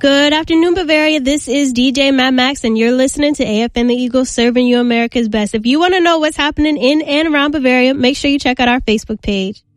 Good afternoon, Bavaria. This is DJ Matt Max, and you're listening to AFM The Eagle, serving you America's best. If you want to know what's happening in and around Bavaria, make sure you check out our Facebook page.